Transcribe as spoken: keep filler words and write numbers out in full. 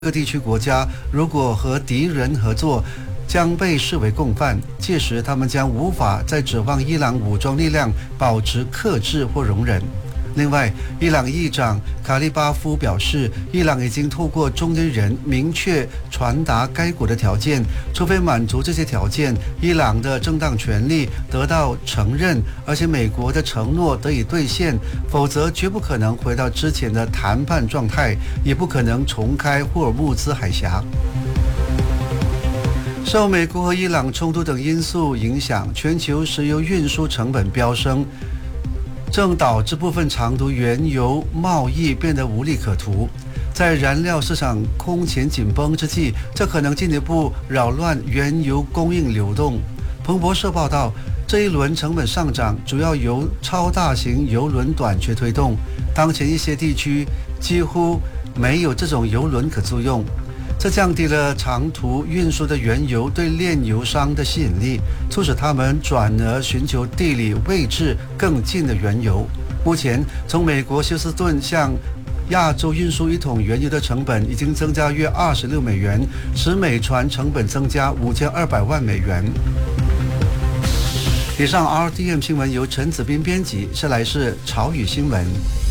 各地区国家如果和敌人合作，将被视为共犯，届时他们将无法再指望伊朗武装力量保持克制或容忍。另外，伊朗议长卡利巴夫表示，伊朗已经透过中间人明确传达该国的条件，除非满足这些条件，伊朗的正当权利得到承认，而且美国的承诺得以兑现，否则绝不可能回到之前的谈判状态，也不可能重开霍尔木兹海峡。受美国和伊朗冲突等因素影响，全球石油运输成本飙升，正导致部分长途原油贸易变得无利可图。在燃料市场空前紧绷之际，这可能进一步扰乱原油供应流动。彭博社报道，这一轮成本上涨主要由超大型油轮短缺推动，当前一些地区几乎没有这种油轮可租用。这降低了长途运输的原油对炼油商的吸引力，促使他们转而寻求地理位置更近的原油。目前，从美国休斯顿向亚洲运输一桶原油的成本已经增加约二十六美元，使每船成本增加五千二百万美元。以上 R T M 新闻由陈子斌编辑，下来是潮语新闻。